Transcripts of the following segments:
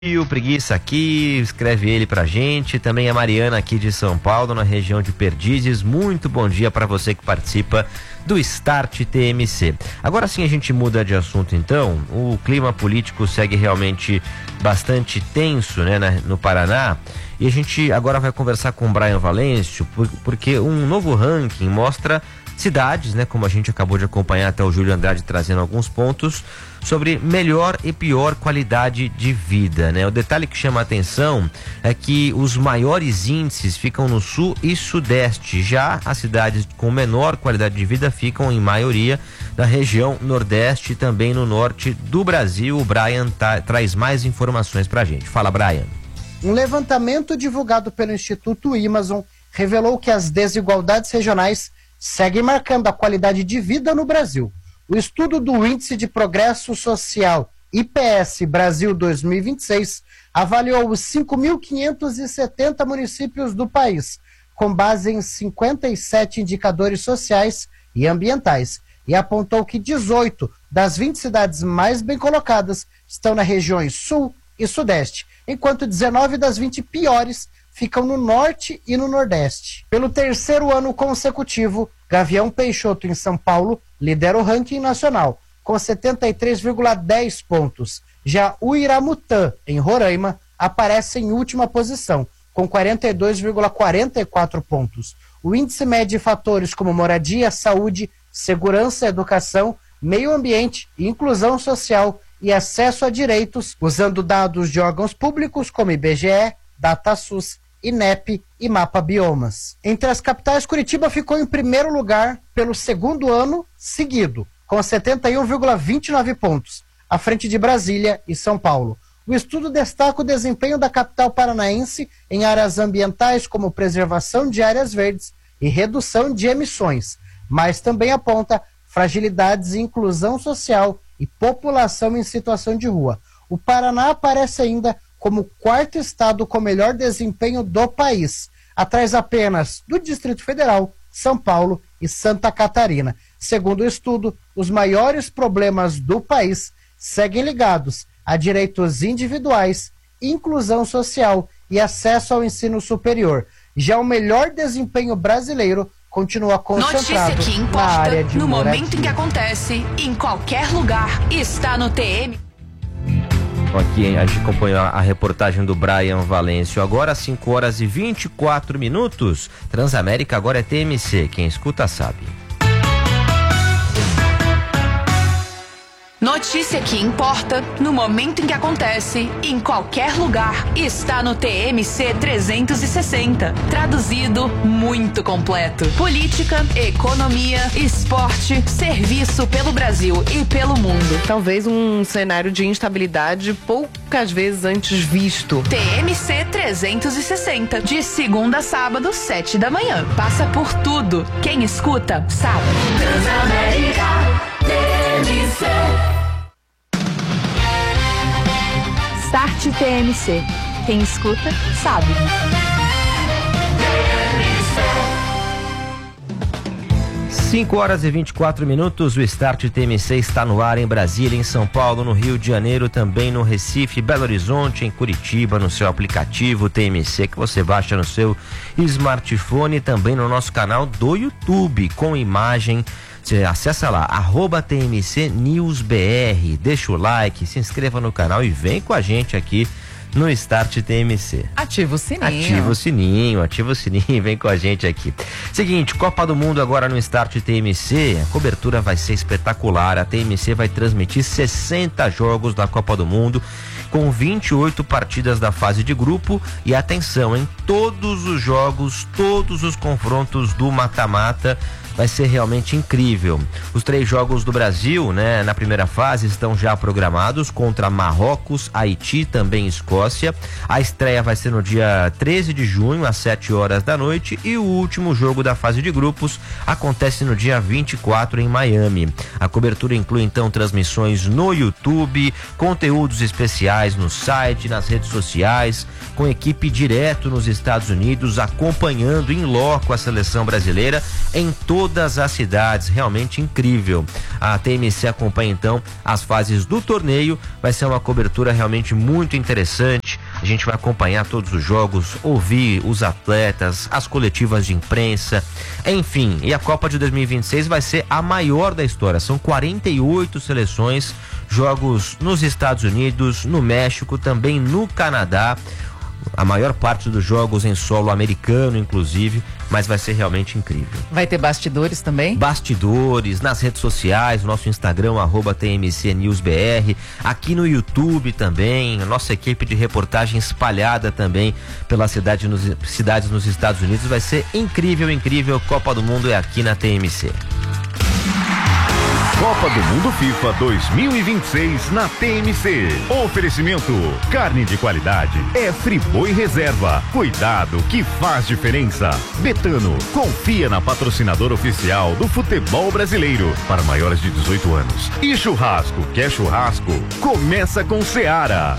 E o Preguiça aqui, escreve ele pra gente, também a Mariana aqui de São Paulo, na região de Perdizes. Muito bom dia para você que participa do Start TMC. Agora sim a gente muda de assunto então. O clima político segue realmente bastante tenso, né, no Paraná. E a gente agora vai conversar com o Brian Valêncio, porque um novo ranking mostra cidades, né, como a gente acabou de acompanhar até o Júlio Andrade trazendo alguns pontos sobre melhor e pior qualidade de vida, né? O detalhe que chama a atenção é que os maiores índices ficam no sul e sudeste, já as cidades com menor qualidade de vida ficam em maioria na região nordeste e também no norte do Brasil. O Brian traz mais informações pra gente. Fala, Brian. Um levantamento divulgado pelo Instituto Amazon revelou que as desigualdades regionais seguem marcando a qualidade de vida no Brasil. O estudo do Índice de Progresso Social IPS Brasil 2026 avaliou os 5.570 municípios do país, com base em 57 indicadores sociais e ambientais, e apontou que 18 das 20 cidades mais bem colocadas estão nas regiões Sul e Sudeste, enquanto 19 das 20 piores ficam no Norte e no Nordeste. Pelo terceiro ano consecutivo, Gavião Peixoto, em São Paulo, lidera o ranking nacional, com 73,10 pontos. Já Uiramutã, em Roraima, aparece em última posição, com 42,44 pontos. O índice mede fatores como moradia, saúde, segurança, educação, meio ambiente, inclusão social e acesso a direitos, usando dados de órgãos públicos como IBGE, DataSUS, INEP e Mapa Biomas. Entre as capitais, Curitiba ficou em primeiro lugar pelo segundo ano seguido, com 71,29 pontos, à frente de Brasília e São Paulo. O estudo destaca o desempenho da capital paranaense em áreas ambientais como preservação de áreas verdes e redução de emissões, mas também aponta fragilidades em inclusão social e população em situação de rua. O Paraná aparece ainda como o quarto estado com melhor desempenho do país, atrás apenas do Distrito Federal, São Paulo e Santa Catarina. Segundo o estudo, os maiores problemas do país seguem ligados a direitos individuais, inclusão social e acesso ao ensino superior. Já o melhor desempenho brasileiro continua concentrado Notícia que importa, na área de no moradia. momento em que acontece, em qualquer lugar, está no TM. Aqui a gente acompanhou a reportagem do Brian Valêncio. Agora 5h24. Transamérica agora é TMC. Quem escuta sabe. Notícia que importa, no momento em que acontece, em qualquer lugar, está no TMC 360. Traduzido, muito completo. Política, economia, esporte, serviço pelo Brasil e pelo mundo. Talvez um cenário de instabilidade poucas vezes antes visto. TMC 360, de segunda a sábado, 7 da manhã. Passa por tudo. Quem escuta, sabe. Transamérica TMC. Start TMC. Quem escuta, sabe. 5h24. O Start TMC está no ar em Brasília, em São Paulo, no Rio de Janeiro, também no Recife, Belo Horizonte, em Curitiba, no seu aplicativo TMC que você baixa no seu smartphone, e também no nosso canal do YouTube, com imagem. Você acessa lá, @TMC News BR, deixa o like, se inscreva no canal e vem com a gente aqui no Start TMC. Ativa o sininho. Ativa o sininho, vem com a gente aqui. Seguinte, Copa do Mundo agora no Start TMC, a cobertura vai ser espetacular. A TMC vai transmitir 60 jogos da Copa do Mundo, com 28 partidas da fase de grupo, e atenção, em todos os jogos, todos os confrontos do mata-mata, vai ser realmente incrível. Os 3 jogos do Brasil, né, na primeira fase estão já programados contra Marrocos, Haiti, também Escócia. A estreia vai ser no dia 13 de junho, às 7 horas da noite, e o último jogo da fase de grupos acontece no dia 24 em Miami. A cobertura inclui então transmissões no YouTube, conteúdos especiais no site, nas redes sociais, com equipe direto nos Estados Unidos acompanhando em loco a seleção brasileira em todo todas as cidades, realmente incrível. A TMC acompanha então as fases do torneio, vai ser uma cobertura realmente muito interessante. A gente vai acompanhar todos os jogos, ouvir os atletas, as coletivas de imprensa, enfim. E a Copa de 2026 vai ser a maior da história. São 48 seleções, jogos nos Estados Unidos, no México, também no Canadá. A maior parte dos jogos em solo americano, inclusive, mas vai ser realmente incrível. Vai ter bastidores também? Bastidores, nas redes sociais, nosso Instagram, @TMCNewsBR, aqui no YouTube também, a nossa equipe de reportagem espalhada também pelas cidades nos Estados Unidos. Vai ser incrível, incrível. Copa do Mundo é aqui na TMC. Copa do Mundo FIFA 2026 na TMC. Oferecimento: carne de qualidade é Friboi Reserva. Cuidado que faz diferença. Betano, confia na patrocinadora oficial do futebol brasileiro para maiores de 18 anos. E churrasco, quer churrasco? Começa com Seara.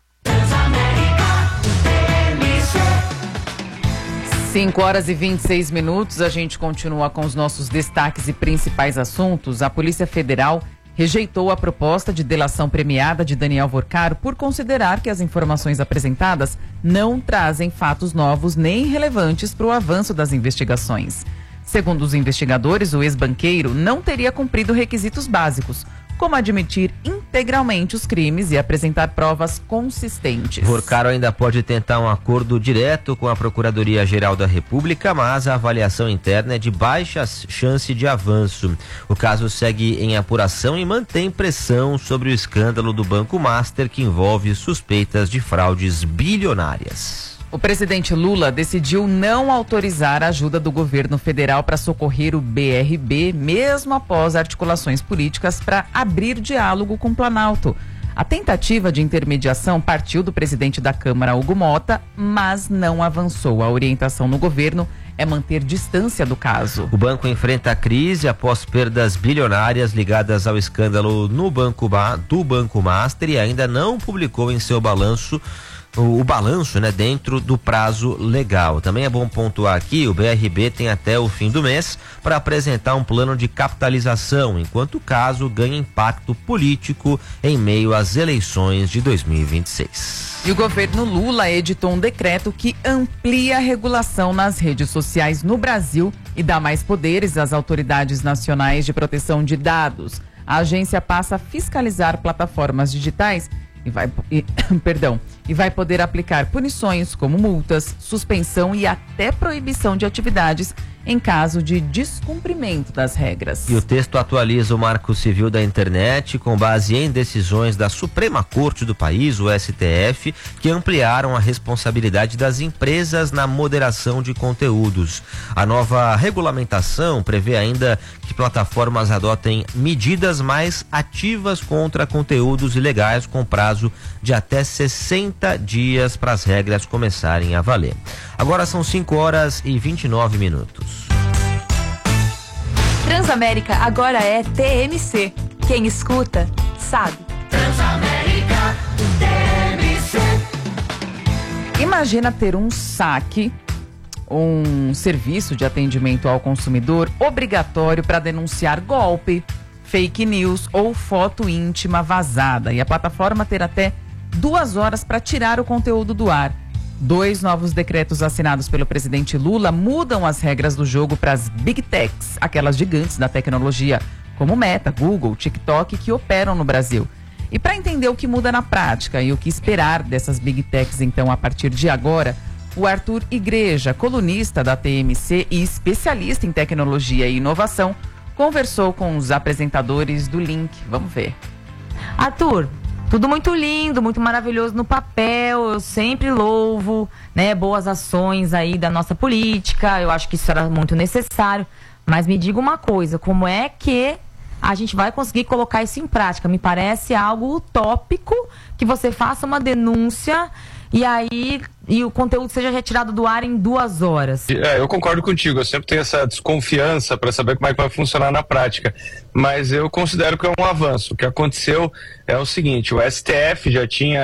5h26, a gente continua com os nossos destaques e principais assuntos. A Polícia Federal rejeitou a proposta de delação premiada de Daniel Vorcaro por considerar que as informações apresentadas não trazem fatos novos nem relevantes para o avanço das investigações. Segundo os investigadores, o ex-banqueiro não teria cumprido requisitos básicos, como admitir integralmente os crimes e apresentar provas consistentes. Vorcaro ainda pode tentar um acordo direto com a Procuradoria-Geral da República, mas a avaliação interna é de baixa chance de avanço. O caso segue em apuração e mantém pressão sobre o escândalo do Banco Master, que envolve suspeitas de fraudes bilionárias. O presidente Lula decidiu não autorizar a ajuda do governo federal para socorrer o BRB, mesmo após articulações políticas para abrir diálogo com o Planalto. A tentativa de intermediação partiu do presidente da Câmara, Hugo Mota, mas não avançou. A orientação no governo é manter distância do caso. O banco enfrenta a crise após perdas bilionárias ligadas ao escândalo do Banco Master e ainda não publicou em seu balanço o balanço, né, dentro do prazo legal. Também é bom pontuar aqui, o BRB tem até o fim do mês para apresentar um plano de capitalização, enquanto o caso ganha impacto político em meio às eleições de 2026. E o governo Lula editou um decreto que amplia a regulação nas redes sociais no Brasil e dá mais poderes às autoridades nacionais de proteção de dados. A agência passa a fiscalizar plataformas digitais e vai poder aplicar punições como multas, suspensão e até proibição de atividades em caso de descumprimento das regras. E o texto atualiza o Marco Civil da Internet com base em decisões da Suprema Corte do país, o STF, que ampliaram a responsabilidade das empresas na moderação de conteúdos. A nova regulamentação prevê ainda que plataformas adotem medidas mais ativas contra conteúdos ilegais com prazo de até 60 dias para as regras começarem a valer. Agora são 5h29. Transamérica agora é TMC. Quem escuta, sabe. Transamérica TMC. Imagina ter um saque, um serviço de atendimento ao consumidor obrigatório para denunciar golpe, fake news ou foto íntima vazada. E a plataforma ter até 2 horas para tirar o conteúdo do ar. 2 novos decretos assinados pelo presidente Lula mudam as regras do jogo para as Big Techs, aquelas gigantes da tecnologia, como Meta, Google, TikTok, que operam no Brasil. E para entender o que muda na prática e o que esperar dessas Big Techs, então, a partir de agora, o Arthur Igreja, colunista da TMC e especialista em tecnologia e inovação, conversou com os apresentadores do Link. Vamos ver. Arthur, tudo muito lindo, muito maravilhoso no papel, eu sempre louvo, né, boas ações aí da nossa política, eu acho que isso era muito necessário, mas me diga uma coisa, como é que a gente vai conseguir colocar isso em prática? Me parece algo utópico que você faça uma denúncia e o conteúdo seja retirado do ar em 2 horas. Eu concordo contigo, eu sempre tenho essa desconfiança para saber como é que vai funcionar na prática, mas eu considero que é um avanço. O que aconteceu é o seguinte, o STF já tinha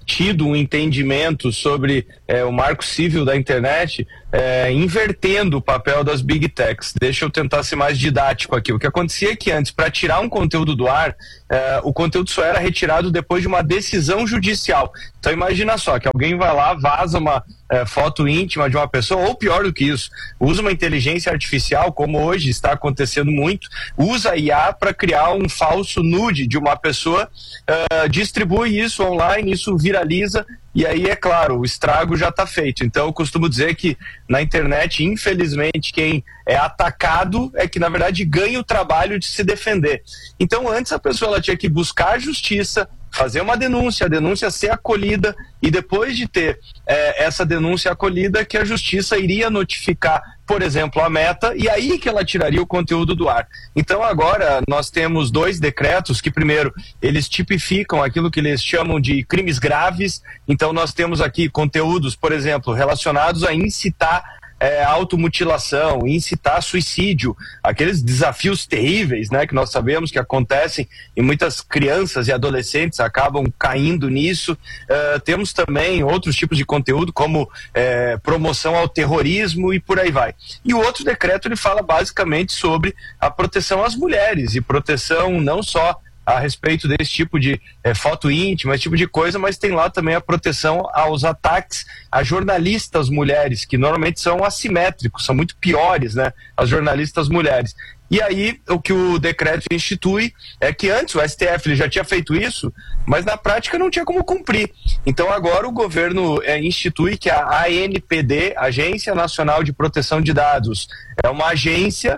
tido um entendimento sobre o marco civil da internet, invertendo o papel das Big Techs. Deixa eu tentar ser mais didático aqui. O que acontecia é que antes, para tirar um conteúdo do ar, o conteúdo só era retirado depois de uma decisão judicial. Então imagina só, que alguém vai lá, vaza uma foto íntima de uma pessoa, ou pior do que isso, usa uma inteligência artificial, como hoje está acontecendo muito, usa a IA para criar um falso nude de uma pessoa, distribui isso online, isso viraliza, e aí, é claro, o estrago já está feito. Então eu costumo dizer que na internet, infelizmente, quem é atacado é que na verdade ganha o trabalho de se defender. Então antes a pessoa ela tinha que buscar a justiça, fazer uma denúncia, a denúncia ser acolhida, e depois de ter essa denúncia acolhida, que a justiça iria notificar, por exemplo, a Meta, e aí que ela tiraria o conteúdo do ar. Então agora nós temos 2 decretos que, primeiro, eles tipificam aquilo que eles chamam de crimes graves. Então nós temos aqui conteúdos, por exemplo, relacionados a incitar automutilação, incitar suicídio, aqueles desafios terríveis, né, que nós sabemos que acontecem e muitas crianças e adolescentes acabam caindo nisso. Temos também outros tipos de conteúdo, como promoção ao terrorismo e por aí vai. E o outro decreto, ele fala basicamente sobre a proteção às mulheres, e proteção não só a respeito desse tipo de foto íntima, esse tipo de coisa, mas tem lá também a proteção aos ataques a jornalistas mulheres, que normalmente são assimétricos, são muito piores, né, as jornalistas mulheres. E aí, o que o decreto institui é que antes o STF ele já tinha feito isso, mas na prática não tinha como cumprir. Então agora o governo institui que a ANPD, Agência Nacional de Proteção de Dados, é uma agência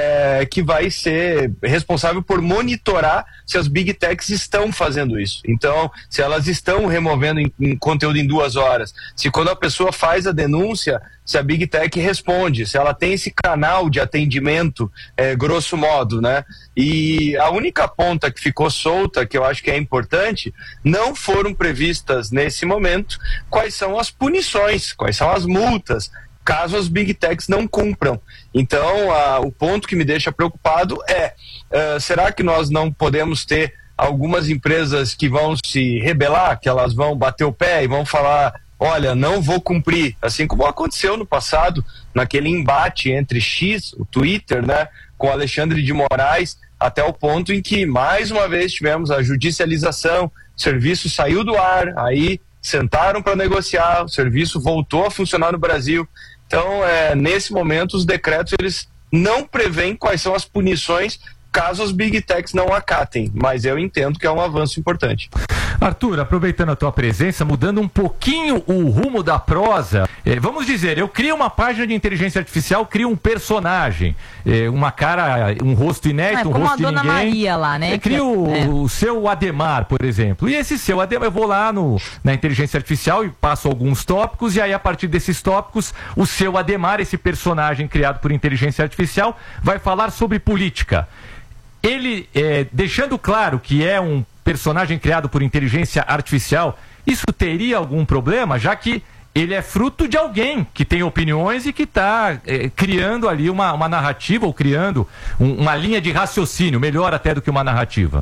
que vai ser responsável por monitorar se as Big Techs estão fazendo isso. Então, se elas estão removendo em conteúdo em 2 horas, se quando a pessoa faz a denúncia, se a Big Tech responde, se ela tem esse canal de atendimento, grosso modo, né? E a única ponta que ficou solta, que eu acho que é importante, não foram previstas nesse momento quais são as punições, quais são as multas, caso as Big Techs não cumpram. Então, o ponto que me deixa preocupado será que nós não podemos ter algumas empresas que vão se rebelar, que elas vão bater o pé e vão falar, olha, não vou cumprir, assim como aconteceu no passado, naquele embate entre X, o Twitter, né, com Alexandre de Moraes, até o ponto em que, mais uma vez, tivemos a judicialização, o serviço saiu do ar, aí sentaram para negociar, o serviço voltou a funcionar no Brasil. Então, nesse momento, os decretos eles não prevêem quais são as punições caso as Big Techs não acatem, mas eu entendo que é um avanço importante. Arthur, aproveitando a tua presença, mudando um pouquinho o rumo da prosa, vamos dizer, eu crio uma página de inteligência artificial, crio um personagem, uma cara, um rosto inédito, um rosto de ninguém. Como a Dona Maria lá, né? Crio o seu Ademar, por exemplo, e esse seu Ademar, eu vou lá na inteligência artificial e passo alguns tópicos, e aí a partir desses tópicos, o seu Ademar, esse personagem criado por inteligência artificial, vai falar sobre política. Ele, deixando claro que é um personagem criado por inteligência artificial, isso teria algum problema, já que ele é fruto de alguém que tem opiniões e que está criando ali uma narrativa, ou criando uma linha de raciocínio, melhor até do que uma narrativa?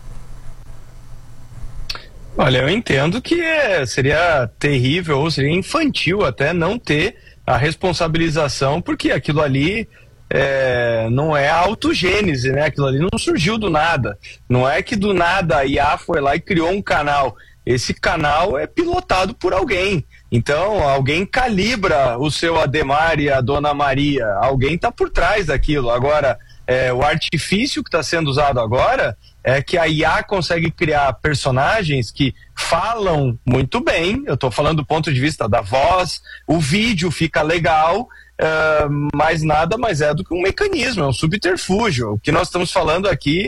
Olha, eu entendo que seria terrível, ou seria infantil até não ter a responsabilização, porque aquilo ali não é autogênese, né? Aquilo ali não surgiu do nada. Não é que do nada a IA foi lá e criou um canal. Esse canal é pilotado por alguém. Então, alguém calibra o seu Ademar e a Dona Maria. Alguém está por trás daquilo. Agora, o artifício que está sendo usado agora é que a IA consegue criar personagens que falam muito bem. Eu estou falando do ponto de vista da voz, o vídeo fica legal, mas nada mais é do que um mecanismo, é um subterfúgio. O que nós estamos falando aqui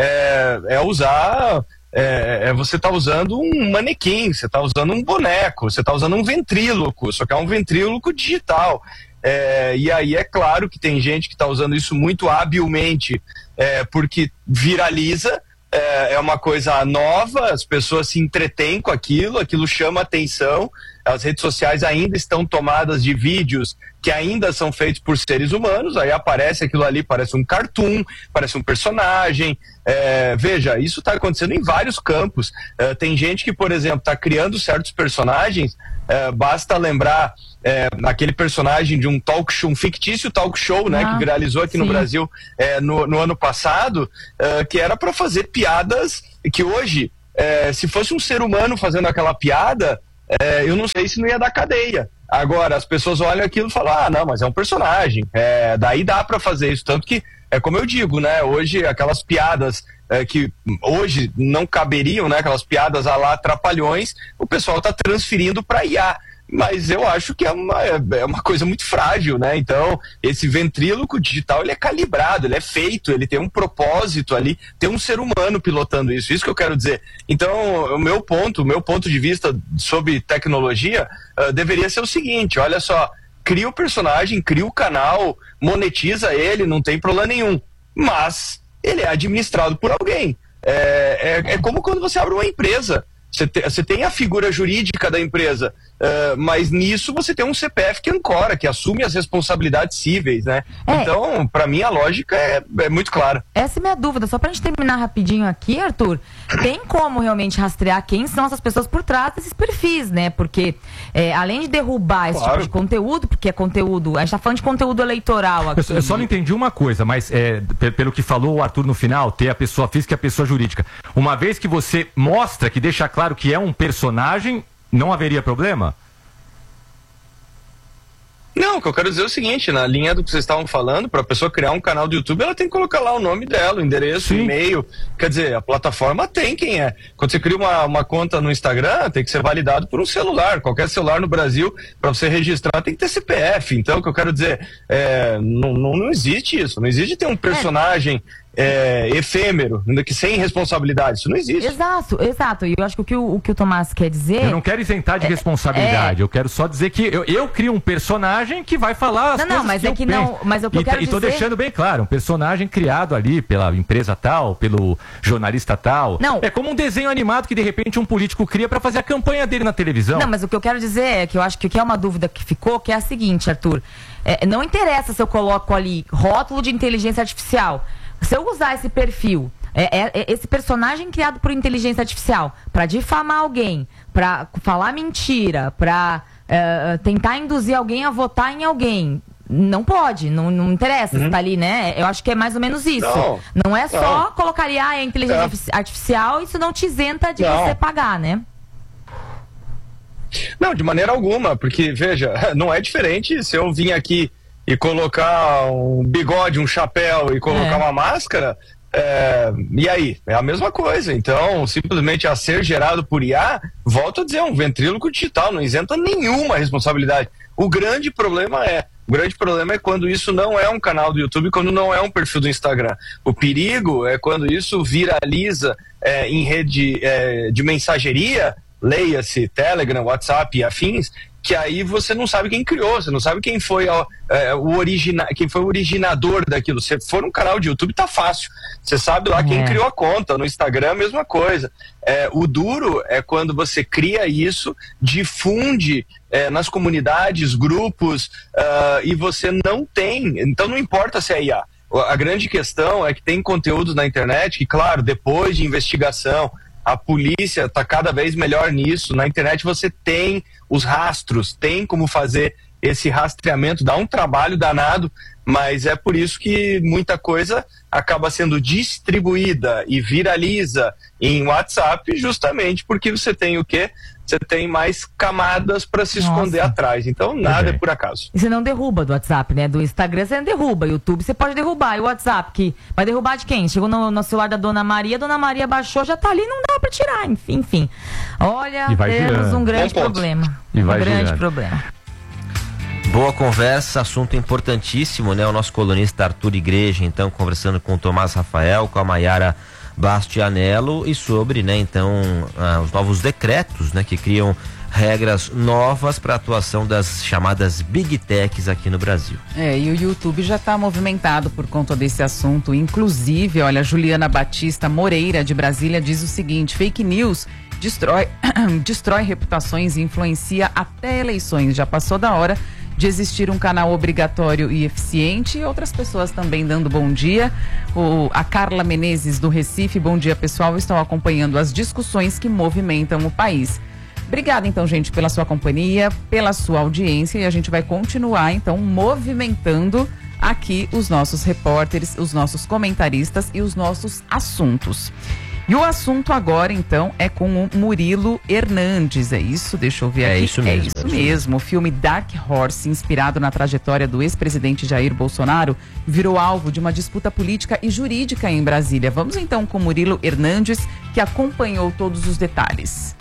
você está usando um manequim, você está usando um boneco, você está usando um ventríloco, só que é um ventríloco digital. E aí é claro que tem gente que está usando isso muito habilmente, porque viraliza, é uma coisa nova, as pessoas se entretêm com aquilo chama atenção, as redes sociais ainda estão tomadas de vídeos que ainda são feitos por seres humanos, aí aparece aquilo ali, parece um cartoon, parece um personagem. Veja, isso está acontecendo em vários campos. Tem gente que, por exemplo, está criando certos personagens, basta lembrar aquele personagem de um talk show, um fictício talk show, né, que viralizou aqui no Brasil no ano passado, que era para fazer piadas que hoje, se fosse um ser humano fazendo aquela piada, eu não sei se não ia dar cadeia. Agora, as pessoas olham aquilo e falam, não, mas é um personagem, daí dá para fazer isso, tanto que, como eu digo, né, hoje aquelas piadas que hoje não caberiam, né, aquelas piadas à lá Trapalhões, o pessoal está transferindo para IA. Mas eu acho que é uma coisa muito frágil, né? Então, esse ventríloco digital, ele é calibrado, ele é feito, ele tem um propósito ali, tem um ser humano pilotando isso que eu quero dizer. Então, o meu ponto de vista sobre tecnologia deveria ser o seguinte, olha só, cria o personagem, cria o canal, monetiza ele, não tem problema nenhum, mas ele é administrado por alguém. É como quando você abre uma empresa. Você tem a figura jurídica da empresa, mas nisso você tem um CPF que ancora, que assume as responsabilidades cíveis, né? Então, para mim, a lógica é muito clara. Essa é a minha dúvida. Só pra gente terminar rapidinho aqui, Arthur, tem como realmente rastrear quem são essas pessoas por trás desses perfis, né? Porque, além de derrubar esse tipo de conteúdo, porque é conteúdo, a gente tá falando de conteúdo eleitoral aqui. Eu só não entendi uma coisa, mas pelo que falou o Arthur no final, ter a pessoa física e a pessoa jurídica. Uma vez que você mostra, que deixa claro que é um personagem, não haveria problema? Não, o que eu quero dizer é o seguinte, na linha do que vocês estavam falando, para a pessoa criar um canal do YouTube, ela tem que colocar lá o nome dela, o endereço, o e-mail, quer dizer, a plataforma tem quem é. Quando você cria uma conta no Instagram, tem que ser validado por um celular, qualquer celular no Brasil, para você registrar, tem que ter CPF. Então, o que eu quero dizer, não existe isso, não existe ter um personagem efêmero, que sem responsabilidade, isso não existe. Exato. E eu acho que o que o Tomás quer dizer... Eu não quero isentar de responsabilidade, eu quero só dizer que eu crio um personagem que vai falar as coisas mas que é que não, mas o que eu quero dizer... E tô deixando bem claro, um personagem criado ali pela empresa tal, pelo jornalista tal. Não. É como um desenho animado que de repente um político cria para fazer a campanha dele na televisão. Não, mas o que eu quero dizer é que eu acho que o que é uma dúvida que ficou, que é a seguinte, Arthur, não interessa se eu coloco ali rótulo de inteligência artificial. Se eu usar esse perfil, esse personagem criado por inteligência artificial, para difamar alguém, para falar mentira, para tentar induzir alguém a votar em alguém, não pode, não interessa se tá ali, né? Eu acho que é mais ou menos isso. Não é só colocar ali, é inteligência artificial, isso não te isenta de você pagar, né? Não, de maneira alguma, porque, veja, não é diferente se eu vim aqui e colocar um bigode, um chapéu e colocar uma máscara, e aí? É a mesma coisa. Então, simplesmente a ser gerado por IA, volto a dizer, um ventríloco digital, não isenta nenhuma responsabilidade. O grande problema é quando isso não é um canal do YouTube, quando não é um perfil do Instagram. O perigo é quando isso viraliza em rede de mensageria, leia-se Telegram, WhatsApp e afins, que aí você não sabe quem criou, você não sabe quem foi quem foi o originador daquilo. Se for um canal de YouTube, tá fácil. Você sabe lá quem criou a conta. No Instagram, a mesma coisa. O duro é quando você cria isso, difunde nas comunidades, grupos, e você não tem. Então não importa se é IA. A grande questão é que tem conteúdos na internet que, claro, depois de investigação, a polícia está cada vez melhor nisso. Na internet você tem os rastros, tem como fazer esse rastreamento, dá um trabalho danado, mas é por isso que muita coisa acaba sendo distribuída e viraliza em WhatsApp, justamente porque você tem o quê? Você tem mais camadas para se esconder atrás. Então, nada é por acaso. E você não derruba do WhatsApp, né? Do Instagram você não derruba. YouTube você pode derrubar. E o WhatsApp, que vai derrubar de quem? Chegou no celular da Dona Maria baixou, já tá ali, não dá para tirar. Enfim. Olha, temos um grande problema. Problema. Boa conversa, assunto importantíssimo, né? O nosso colunista Arthur Igreja, então, conversando com o Tomás Rafael, com a Maiara Bastianello, e sobre, né, então, os novos decretos, né, que criam regras novas para a atuação das chamadas Big Techs aqui no Brasil. E o YouTube já está movimentado por conta desse assunto. Inclusive, olha, a Juliana Batista Moreira, de Brasília, diz o seguinte: fake news destrói reputações e influencia até eleições. Já passou da hora de existir um canal obrigatório e eficiente. E outras pessoas também dando bom dia. A Carla Menezes do Recife, bom dia pessoal, estão acompanhando as discussões que movimentam o país. Obrigada então, gente, pela sua companhia, pela sua audiência, e a gente vai continuar então movimentando aqui os nossos repórteres, os nossos comentaristas e os nossos assuntos. E o assunto agora, então, é com o Murilo Hernandes, é isso? Deixa eu ver aqui. É isso mesmo. É isso mesmo. O filme Dark Horse, inspirado na trajetória do ex-presidente Jair Bolsonaro, virou alvo de uma disputa política e jurídica em Brasília. Vamos então com o Murilo Hernandes, que acompanhou todos os detalhes.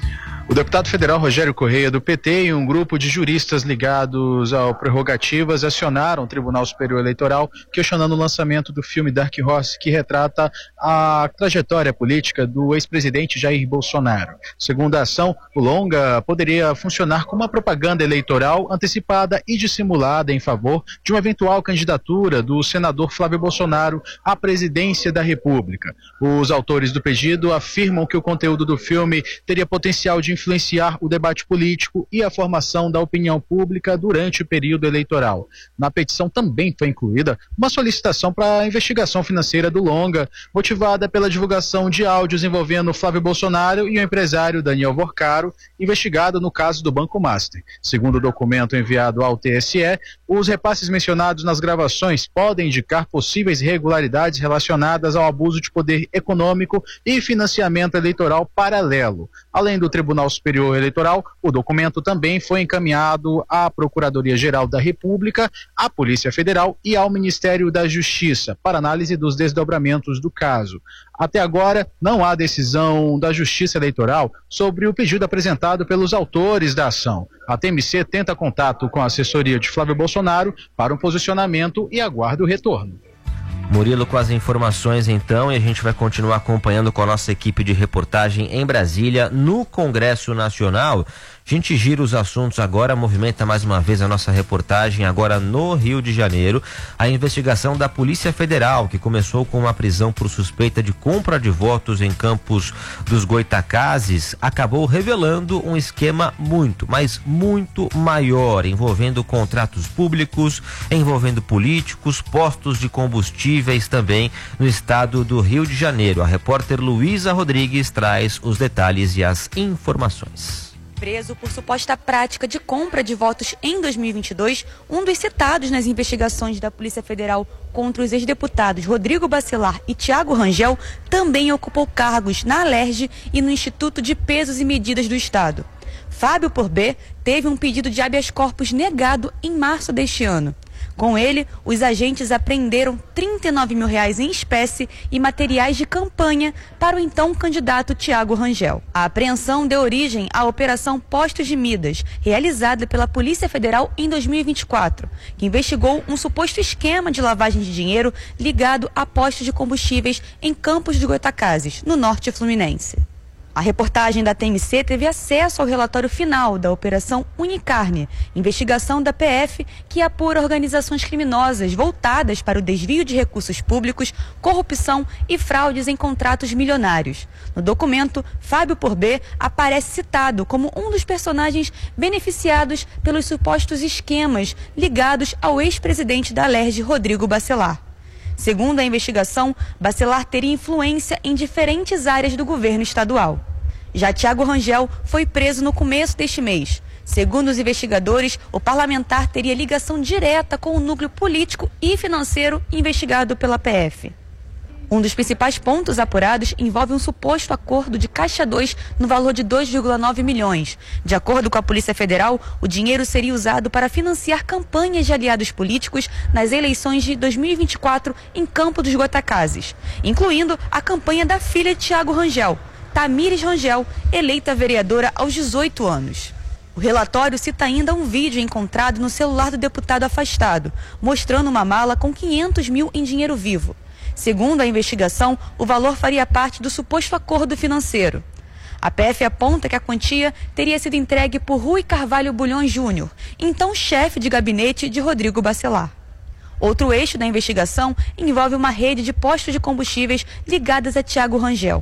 O deputado federal Rogério Correia, do PT, e um grupo de juristas ligados ao Prerrogativas acionaram o Tribunal Superior Eleitoral questionando o lançamento do filme Dark Horse, que retrata a trajetória política do ex-presidente Jair Bolsonaro. Segundo a ação, o longa poderia funcionar como uma propaganda eleitoral antecipada e dissimulada em favor de uma eventual candidatura do senador Flávio Bolsonaro à presidência da República. Os autores do pedido afirmam que o conteúdo do filme teria potencial de influenciar o debate político e a formação da opinião pública durante o período eleitoral. Na petição também foi incluída uma solicitação para a investigação financeira do longa, motivada pela divulgação de áudios envolvendo Flávio Bolsonaro e o empresário Daniel Vorcaro, investigado no caso do Banco Master. Segundo o documento enviado ao TSE, os repasses mencionados nas gravações podem indicar possíveis irregularidades relacionadas ao abuso de poder econômico e financiamento eleitoral paralelo. Além do Tribunal Superior Eleitoral, o documento também foi encaminhado à Procuradoria-Geral da República, à Polícia Federal e ao Ministério da Justiça para análise dos desdobramentos do caso. Até agora, não há decisão da Justiça Eleitoral sobre o pedido apresentado pelos autores da ação. A TMC tenta contato com a assessoria de Flávio Bolsonaro para um posicionamento e aguarda o retorno. Murilo com as informações então, e a gente vai continuar acompanhando com a nossa equipe de reportagem em Brasília, no Congresso Nacional. A gente gira os assuntos agora, movimenta mais uma vez a nossa reportagem agora no Rio de Janeiro. A investigação da Polícia Federal, que começou com uma prisão por suspeita de compra de votos em Campos dos Goitacazes, acabou revelando um esquema muito, mas muito maior, envolvendo contratos públicos, envolvendo políticos, postos de combustíveis também no estado do Rio de Janeiro. A repórter Luísa Rodrigues traz os detalhes e as informações. Preso por suposta prática de compra de votos em 2022, um dos citados nas investigações da Polícia Federal contra os ex-deputados Rodrigo Bacelar e Tiago Rangel também ocupou cargos na Alerj e no Instituto de Pesos e Medidas do Estado. Fábio Porbet teve um pedido de habeas corpus negado em março deste ano. Com ele, os agentes apreenderam R$39 mil em espécie e materiais de campanha para o então candidato Tiago Rangel. A apreensão deu origem à Operação Postos de Midas, realizada pela Polícia Federal em 2024, que investigou um suposto esquema de lavagem de dinheiro ligado a postos de combustíveis em Campos dos Goitacazes, no norte fluminense. A reportagem da TMC teve acesso ao relatório final da Operação Unicarne, investigação da PF que apura organizações criminosas voltadas para o desvio de recursos públicos, corrupção e fraudes em contratos milionários. No documento, Fábio Porbet aparece citado como um dos personagens beneficiados pelos supostos esquemas ligados ao ex-presidente da Alerj, Rodrigo Bacelar. Segundo a investigação, Bacelar teria influência em diferentes áreas do governo estadual. Já Tiago Rangel foi preso no começo deste mês. Segundo os investigadores, o parlamentar teria ligação direta com o núcleo político e financeiro investigado pela PF. Um dos principais pontos apurados envolve um suposto acordo de Caixa 2 no valor de 2,9 milhões. De acordo com a Polícia Federal, o dinheiro seria usado para financiar campanhas de aliados políticos nas eleições de 2024 em Campos dos Goitacazes, incluindo a campanha da filha de Tiago Rangel, Tamires Rangel, eleita vereadora aos 18 anos. O relatório cita ainda um vídeo encontrado no celular do deputado afastado, mostrando uma mala com 500 mil em dinheiro vivo. Segundo a investigação, o valor faria parte do suposto acordo financeiro. A PF aponta que a quantia teria sido entregue por Rui Carvalho Bulhões Júnior, então chefe de gabinete de Rodrigo Bacelar. Outro eixo da investigação envolve uma rede de postos de combustíveis ligadas a Tiago Rangel.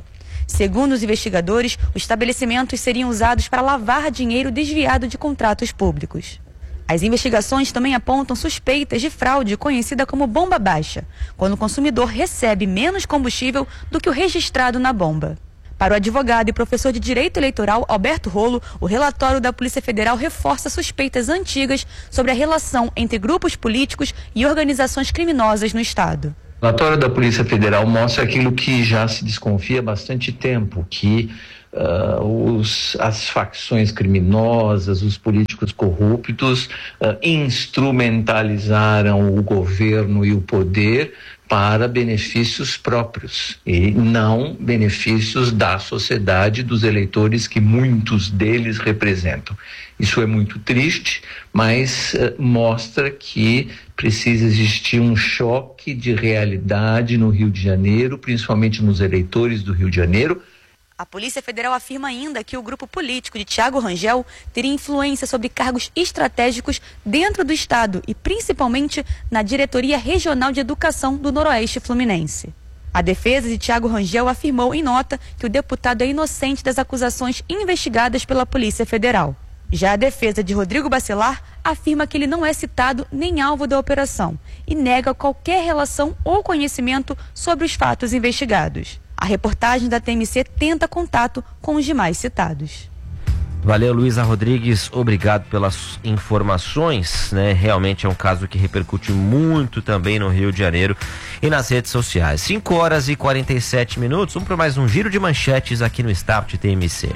Segundo os investigadores, os estabelecimentos seriam usados para lavar dinheiro desviado de contratos públicos. As investigações também apontam suspeitas de fraude conhecida como bomba baixa, quando o consumidor recebe menos combustível do que o registrado na bomba. Para o advogado e professor de Direito Eleitoral Alberto Rolo, o relatório da Polícia Federal reforça suspeitas antigas sobre a relação entre grupos políticos e organizações criminosas no Estado. O relatório da Polícia Federal mostra aquilo que já se desconfia há bastante tempo, que as facções criminosas, os políticos corruptos instrumentalizaram o governo e o poder para benefícios próprios e não benefícios da sociedade, dos eleitores que muitos deles representam. Isso é muito triste, mas mostra que precisa existir um choque de realidade no Rio de Janeiro, principalmente nos eleitores do Rio de Janeiro. A Polícia Federal afirma ainda que o grupo político de Tiago Rangel teria influência sobre cargos estratégicos dentro do Estado e principalmente na Diretoria Regional de Educação do Noroeste Fluminense. A defesa de Tiago Rangel afirmou em nota que o deputado é inocente das acusações investigadas pela Polícia Federal. Já a defesa de Rodrigo Bacelar afirma que ele não é citado nem alvo da operação e nega qualquer relação ou conhecimento sobre os fatos investigados. A reportagem da TMC tenta contato com os demais citados. Valeu, Luísa Rodrigues, obrigado pelas informações, né? Realmente é um caso que repercute muito também no Rio de Janeiro e nas redes sociais. 5h47, vamos para mais um giro de manchetes aqui no Start TMC.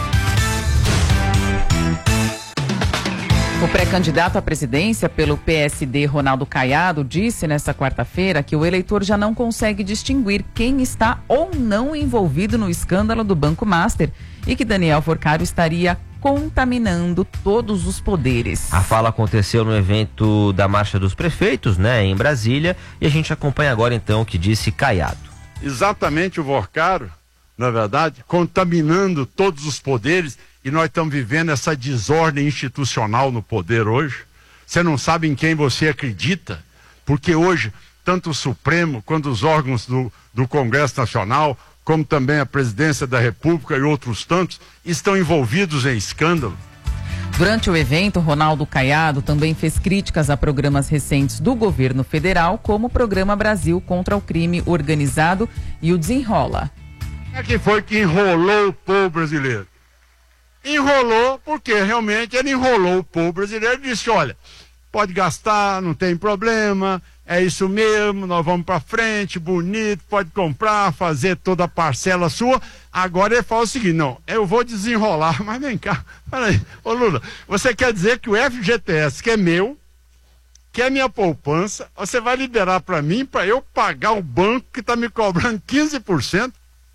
O pré-candidato à presidência pelo PSD, Ronaldo Caiado, disse nesta quarta-feira que o eleitor já não consegue distinguir quem está ou não envolvido no escândalo do Banco Master e que Daniel Forcaro estaria contaminando todos os poderes. A fala aconteceu no evento da Marcha dos Prefeitos, né, em Brasília, e a gente acompanha agora então o que disse Caiado. Exatamente, o Forcaro, na verdade, contaminando todos os poderes. E nós estamos vivendo essa desordem institucional no poder hoje. Você não sabe em quem você acredita, porque hoje, tanto o Supremo quanto os órgãos do Congresso Nacional, como também a Presidência da República e outros tantos, estão envolvidos em escândalo. Durante o evento, Ronaldo Caiado também fez críticas a programas recentes do governo federal, como o Programa Brasil contra o Crime Organizado e o Desenrola. Quem foi que enrolou o povo brasileiro? Enrolou porque realmente ele enrolou o povo brasileiro e disse, olha, pode gastar, não tem problema, é isso mesmo, nós vamos para frente, bonito, pode comprar, fazer toda a parcela sua. Agora ele fala o seguinte, não, eu vou desenrolar, mas vem cá, peraí, ô Lula, você quer dizer que o FGTS, que é meu, que é minha poupança, você vai liberar para mim, para eu pagar o banco que está me cobrando 15%?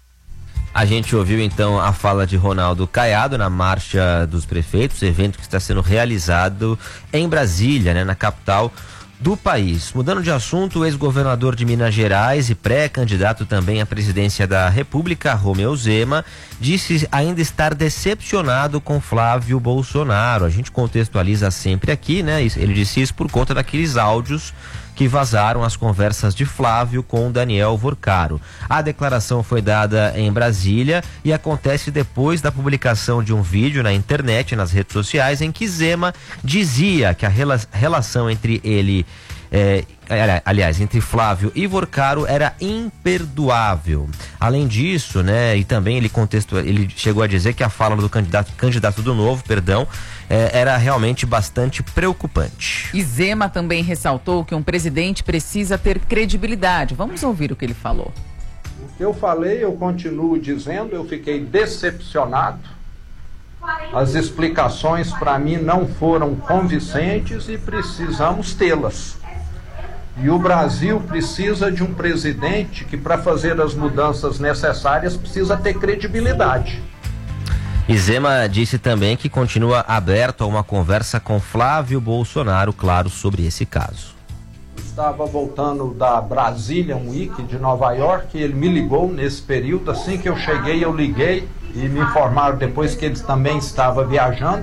A gente ouviu então a fala de Ronaldo Caiado na Marcha dos Prefeitos, evento que está sendo realizado em Brasília, né, na capital do país. Mudando de assunto, o ex-governador de Minas Gerais e pré-candidato também à presidência da República, Romeu Zema, disse ainda estar decepcionado com Flávio Bolsonaro. A gente contextualiza sempre aqui, né? Ele disse isso por conta daqueles áudios que vazaram as conversas de Flávio com Daniel Forcaro. A declaração foi dada em Brasília e acontece depois da publicação de um vídeo na internet, nas redes sociais, em que Zema dizia que a relação entre ele, entre Flávio e Forcaro era imperdoável. Além disso, né, e também ele chegou a dizer que a fala do candidato do Novo, era realmente bastante preocupante. E Zema também ressaltou que um presidente precisa ter credibilidade. Vamos ouvir o que ele falou. O que eu falei, eu continuo dizendo, eu fiquei decepcionado. As explicações para mim não foram convincentes e precisamos tê-las. E o Brasil precisa de um presidente que, para fazer as mudanças necessárias, precisa ter credibilidade. E Zema disse também que continua aberto a uma conversa com Flávio Bolsonaro, claro, sobre esse caso. Estava voltando da Brazilian Week de Nova York, ele me ligou nesse período, assim que eu cheguei eu liguei e me informaram depois que ele também estava viajando,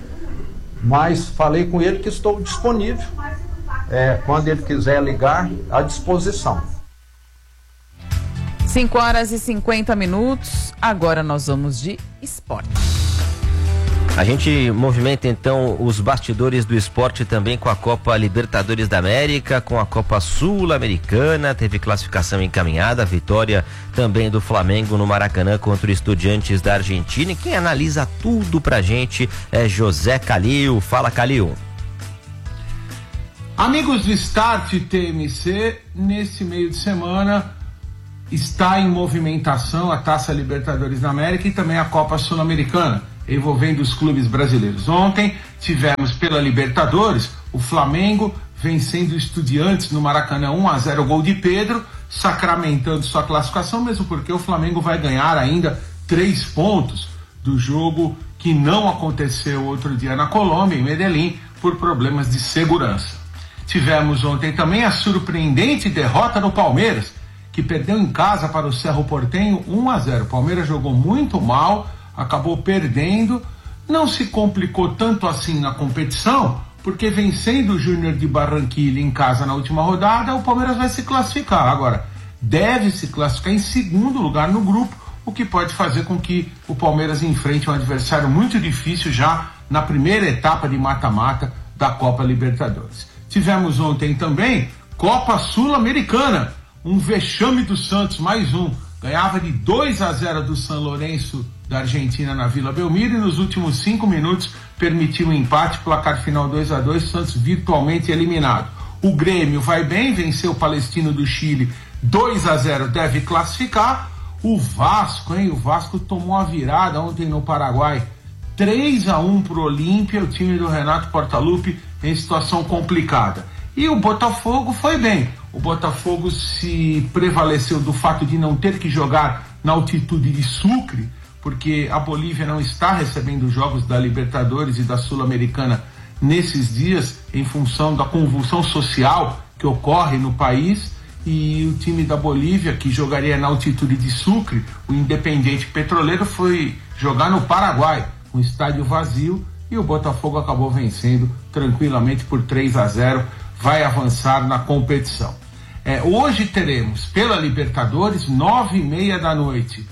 mas falei com ele que estou disponível, quando ele quiser ligar, à disposição. 5h50. Agora nós vamos de esporte. A gente movimenta então os bastidores do esporte também com a Copa Libertadores da América, com a Copa Sul-Americana, teve classificação encaminhada, vitória também do Flamengo no Maracanã contra o Estudiantes da Argentina. E quem analisa tudo pra gente é José Calil. Fala, Calil. Amigos do Start TMC, nesse meio de semana está em movimentação a Taça Libertadores da América e também a Copa Sul-Americana, envolvendo os clubes brasileiros. Ontem tivemos pela Libertadores o Flamengo vencendo o Estudiantes no Maracanã 1-0, gol de Pedro, sacramentando sua classificação, mesmo porque o Flamengo vai ganhar ainda 3 pontos do jogo que não aconteceu outro dia na Colômbia, em Medellín, por problemas de segurança. Tivemos ontem também a surpreendente derrota do Palmeiras, que perdeu em casa para o Cerro Porteño 1-0. O Palmeiras jogou muito mal, acabou perdendo, não se complicou tanto assim na competição, porque vencendo o Júnior de Barranquilla em casa na última rodada, o Palmeiras vai se classificar. Agora, deve se classificar em segundo lugar no grupo, o que pode fazer com que o Palmeiras enfrente um adversário muito difícil já na primeira etapa de mata-mata da Copa Libertadores. Tivemos ontem também Copa Sul-Americana, um vexame do Santos, mais um. Ganhava de 2-0 do San Lorenzo da Argentina na Vila Belmiro e nos últimos 5 minutos permitiu um empate, placar final 2-2, Santos virtualmente eliminado. O Grêmio vai bem, venceu o Palestino do Chile 2-0, deve classificar. O Vasco, o Vasco tomou a virada ontem no Paraguai, 3-1 pro Olímpia, o time do Renato Portaluppi em situação complicada. E o Botafogo foi bem. O Botafogo se prevaleceu do fato de não ter que jogar na altitude de Sucre, porque a Bolívia não está recebendo jogos da Libertadores e da Sul-Americana nesses dias, em função da convulsão social que ocorre no país, e o time da Bolívia, que jogaria na altitude de Sucre, o Independiente Petroleiro, foi jogar no Paraguai, com estádio vazio, e o Botafogo acabou vencendo tranquilamente por 3-0, vai avançar na competição. Hoje teremos pela Libertadores 9h30 da noite,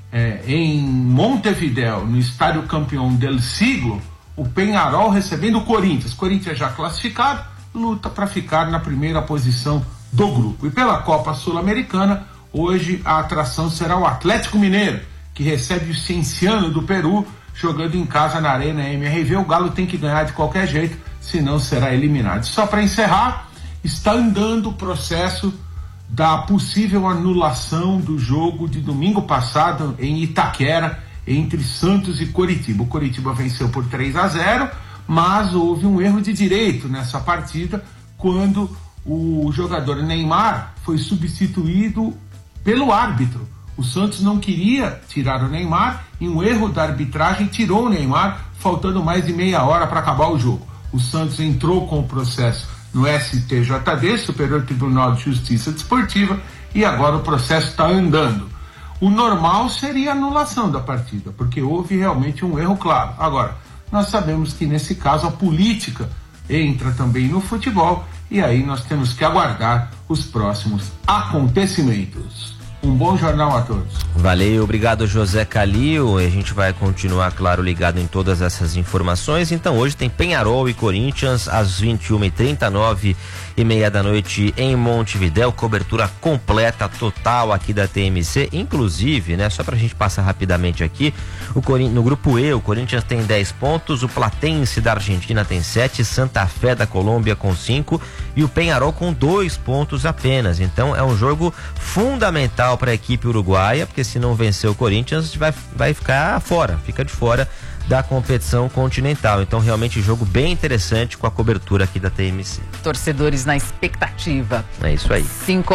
em Montevidéu, no Estádio Campeão del Siglo, o Peñarol recebendo o Corinthians. Corinthians já classificado, luta para ficar na primeira posição do grupo. E pela Copa Sul-Americana, hoje a atração será o Atlético Mineiro, que recebe o Cienciano do Peru, jogando em casa na Arena MRV. O Galo tem que ganhar de qualquer jeito, senão será eliminado. Só para encerrar, está andando o processo da possível anulação do jogo de domingo passado em Itaquera, entre Santos e Coritiba. O Coritiba venceu por 3-0, mas houve um erro de direito nessa partida, quando o jogador Neymar foi substituído pelo árbitro. O Santos não queria tirar o Neymar, e um erro da arbitragem tirou o Neymar, faltando mais de meia hora para acabar o jogo. O Santos entrou com o processo no STJD, Superior Tribunal de Justiça Desportiva, e agora o processo está andando. O normal seria a anulação da partida, porque houve realmente um erro claro. Agora, nós sabemos que nesse caso a política entra também no futebol, e aí nós temos que aguardar os próximos acontecimentos. Um bom jornal a todos. Valeu, obrigado José Calil. A gente vai continuar, claro, ligado em todas essas informações. Então hoje tem Peñarol e Corinthians às 21h30, 9h30 da noite em Montevidéu. Cobertura completa, total aqui da TMC. Inclusive, né, só pra gente passar rapidamente aqui, no grupo E, o Corinthians tem 10 pontos, o Platense da Argentina tem 7, Santa Fé da Colômbia com 5 e o Peñarol com 2 pontos apenas. Então é um jogo fundamental para a equipe uruguaia, porque se não vencer o Corinthians vai ficar fora, fica de fora da competição continental. Então realmente jogo bem interessante com a cobertura aqui da TMC. Torcedores na expectativa. É isso aí.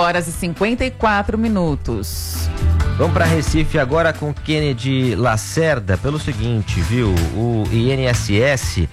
5h54. Vamos para Recife agora com Kennedy Lacerda, pelo seguinte, viu? O INSS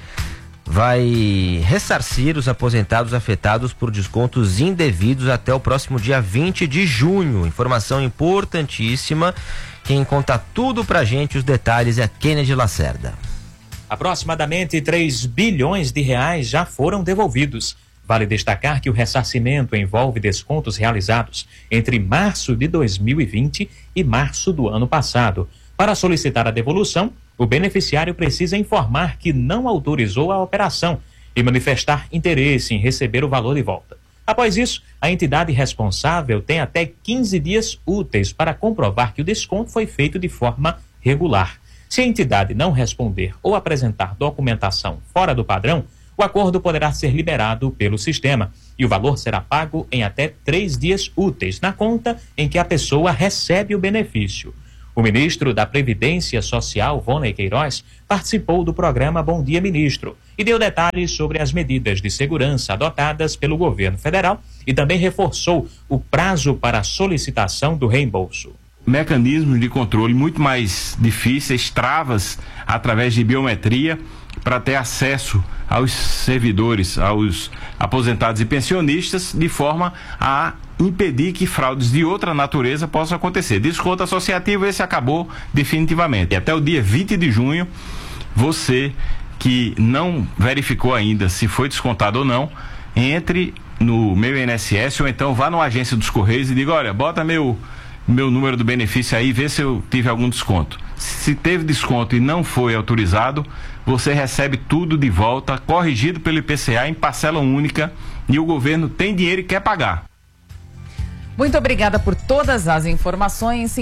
vai ressarcir os aposentados afetados por descontos indevidos até o próximo dia 20 de junho. Informação importantíssima. Quem conta tudo pra gente, os detalhes, é Kennedy Lacerda. Aproximadamente 3 bilhões de reais já foram devolvidos. Vale destacar que o ressarcimento envolve descontos realizados entre março de 2020 e março do ano passado. Para solicitar a devolução, o beneficiário precisa informar que não autorizou a operação e manifestar interesse em receber o valor de volta. Após isso, a entidade responsável tem até 15 dias úteis para comprovar que o desconto foi feito de forma regular. Se a entidade não responder ou apresentar documentação fora do padrão, o acordo poderá ser liberado pelo sistema e o valor será pago em até 3 dias úteis na conta em que a pessoa recebe o benefício. O ministro da Previdência Social, Vonei Queiroz, participou do programa Bom Dia Ministro e deu detalhes sobre as medidas de segurança adotadas pelo governo federal e também reforçou o prazo para a solicitação do reembolso. Mecanismos de controle muito mais difíceis, travas através de biometria para ter acesso aos servidores, aos aposentados e pensionistas, de forma a impedir que fraudes de outra natureza possam acontecer. Desconto associativo, esse acabou definitivamente. E até o dia 20 de junho, você que não verificou ainda se foi descontado ou não, entre no meu INSS ou então vá numa agência dos Correios e diga, olha, bota meu número do benefício aí e vê se eu tive algum desconto. Se teve desconto e não foi autorizado, você recebe tudo de volta, corrigido pelo IPCA em parcela única, e o governo tem dinheiro e quer pagar. Muito obrigada por todas as informações.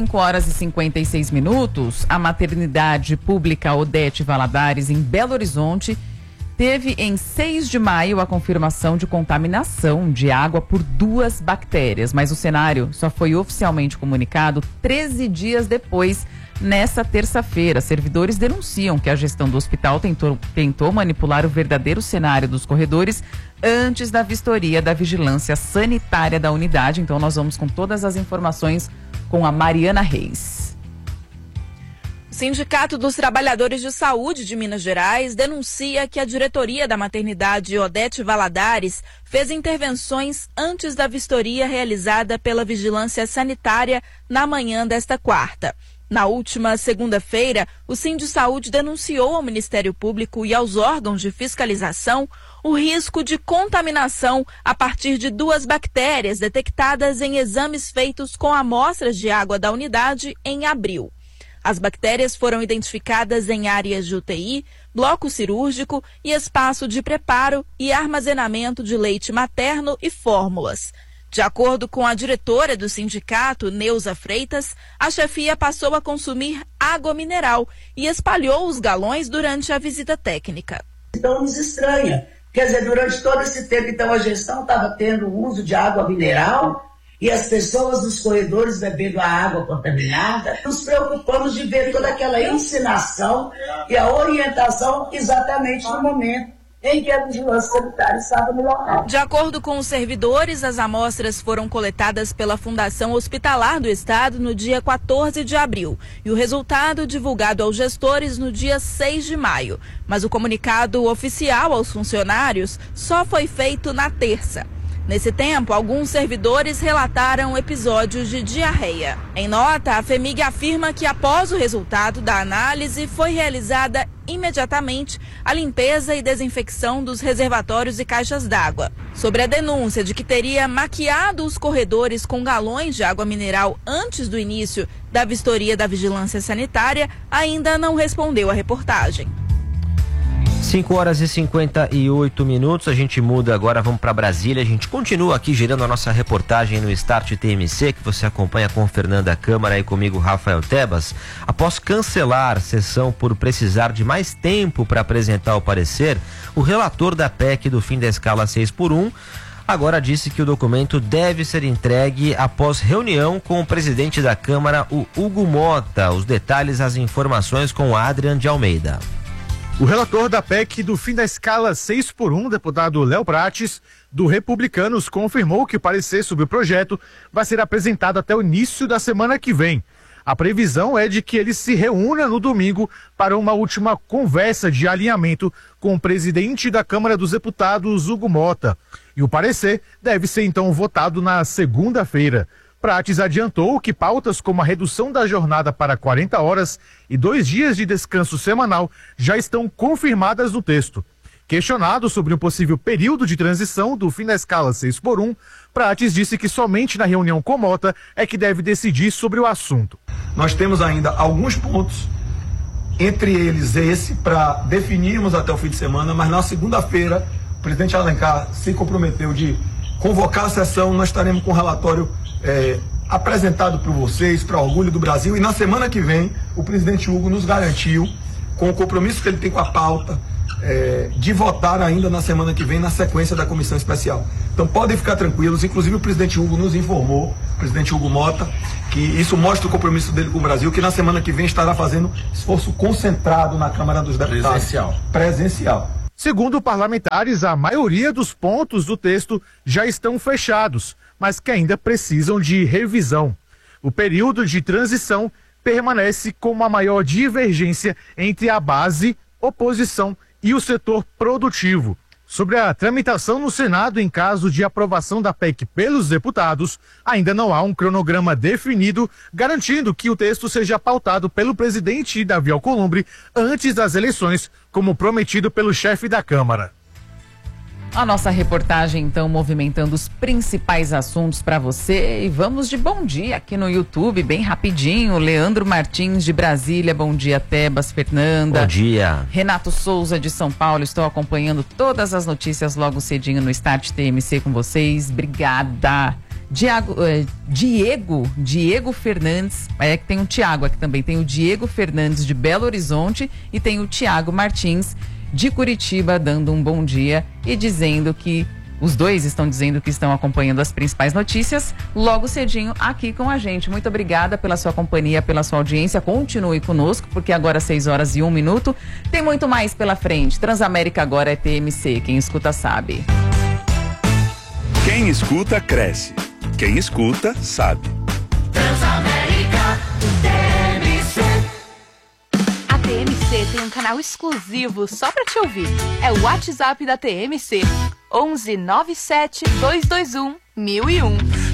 5h56. A maternidade pública Odete Valadares, em Belo Horizonte, teve em 6 de maio a confirmação de contaminação de água por 2 bactérias, mas o cenário só foi oficialmente comunicado 13 dias depois, nessa terça-feira. Servidores denunciam que a gestão do hospital tentou manipular o verdadeiro cenário dos corredores antes da vistoria da vigilância sanitária da unidade. Então nós vamos com todas as informações com a Mariana Reis. O Sindicato dos Trabalhadores de Saúde de Minas Gerais denuncia que a diretoria da maternidade Odete Valadares fez intervenções antes da vistoria realizada pela vigilância sanitária na manhã desta quarta. Na última segunda-feira, o Sindisaúde denunciou ao Ministério Público e aos órgãos de fiscalização o risco de contaminação a partir de 2 bactérias detectadas em exames feitos com amostras de água da unidade em abril. As bactérias foram identificadas em áreas de UTI, bloco cirúrgico e espaço de preparo e armazenamento de leite materno e fórmulas. De acordo com a diretora do sindicato, Neuza Freitas, a chefia passou a consumir água mineral e espalhou os galões durante a visita técnica. Então nos estranha. Quer dizer, durante todo esse tempo, então, a gestão estava tendo o uso de água mineral e as pessoas nos corredores bebendo a água contaminada. Nos preocupamos de ver toda aquela ensinação e a orientação exatamente no momento em que a vigilância sanitária estava no local. De acordo com os servidores, as amostras foram coletadas pela Fundação Hospitalar do Estado no dia 14 de abril e o resultado divulgado aos gestores no dia 6 de maio. Mas o comunicado oficial aos funcionários só foi feito na terça. Nesse tempo, alguns servidores relataram episódios de diarreia. Em nota, a FEMIG afirma que após o resultado da análise foi realizada imediatamente a limpeza e desinfecção dos reservatórios e caixas d'água. Sobre a denúncia de que teria maquiado os corredores com galões de água mineral antes do início da vistoria da vigilância sanitária, ainda não respondeu à reportagem. 5h58, a gente muda agora, vamos para Brasília. A gente continua aqui girando a nossa reportagem no Start TMC, que você acompanha com Fernanda Câmara e comigo, Rafael Tebas. Após cancelar sessão por precisar de mais tempo para apresentar o parecer, o relator da PEC do fim da escala 6x1 agora disse que o documento deve ser entregue após reunião com o presidente da Câmara, o Hugo Mota. Os detalhes, as informações com Adrian de Almeida. O relator da PEC do fim da escala 6x1, deputado Léo Prates, do Republicanos, confirmou que o parecer sobre o projeto vai ser apresentado até o início da semana que vem. A previsão é de que ele se reúna no domingo para uma última conversa de alinhamento com o presidente da Câmara dos Deputados, Hugo Mota. E o parecer deve ser então votado na segunda-feira. Prates adiantou que pautas como a redução da jornada para 40 horas e 2 dias de descanso semanal já estão confirmadas no texto. Questionado sobre um possível período de transição do fim da escala 6x1, Prates disse que somente na reunião com Mota é que deve decidir sobre o assunto. Nós temos ainda alguns pontos, entre eles esse, para definirmos até o fim de semana, mas na segunda-feira o presidente Alencar se comprometeu de convocar a sessão, nós estaremos com o relatório apresentado para vocês, para orgulho do Brasil, e na semana que vem o presidente Hugo nos garantiu, com o compromisso que ele tem com a pauta, de votar ainda na semana que vem na sequência da comissão especial. Então podem ficar tranquilos, inclusive o presidente Hugo nos informou, o presidente Hugo Mota, que isso mostra o compromisso dele com o Brasil, que na semana que vem estará fazendo esforço concentrado na Câmara dos Deputados. Presencial. Segundo parlamentares, a maioria dos pontos do texto já estão fechados, mas que ainda precisam de revisão. O período de transição permanece com a maior divergência entre a base, oposição e o setor produtivo. Sobre a tramitação no Senado em caso de aprovação da PEC pelos deputados, ainda não há um cronograma definido, garantindo que o texto seja pautado pelo presidente Davi Alcolumbre antes das eleições, como prometido pelo chefe da Câmara. A nossa reportagem, então, movimentando os principais assuntos para você. E vamos de bom dia aqui no YouTube, bem rapidinho. Leandro Martins, de Brasília, bom dia. Tebas, Fernanda. Bom dia. Renato Souza, de São Paulo, estou acompanhando todas as notícias logo cedinho no Start TMC com vocês. Obrigada. Diego Fernandes, é que tem o Tiago aqui também, tem o Diego Fernandes de Belo Horizonte e tem o Tiago Martins de Curitiba, dando um bom dia e dizendo que os dois estão dizendo que estão acompanhando as principais notícias logo cedinho aqui com a gente. Muito obrigada pela sua companhia, pela sua audiência. Continue conosco, porque agora 6h01. Tem muito mais pela frente. Transamérica agora é TMC. Quem escuta sabe. Quem escuta cresce. Quem escuta sabe. Transamérica TMC. A TMC tem um canal exclusivo só pra te ouvir. É o WhatsApp da TMC. 11 97 221 1001.